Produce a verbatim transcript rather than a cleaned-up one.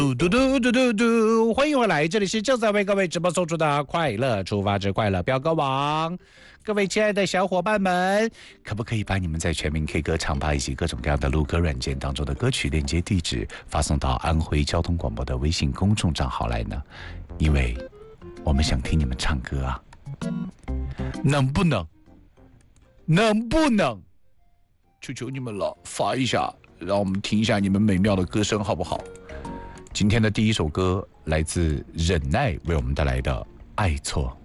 嘟嘟嘟嘟嘟嘟，欢迎回来，这里是正在为各位直播送出的快乐出发之快乐飙歌网。各位亲爱的小伙伴们，可不可以把你们在全民 K 歌唱吧以及各种各样的录歌软件当中的歌曲链接地址发送到安徽交通广播的微信公众账号来呢？因为我们想听你们唱歌啊，能不能？能不能？求求你们了，发一下，让我们听一下你们美妙的歌声，好不好？今天的第一首歌来自忍耐为我们带来的《爱错》。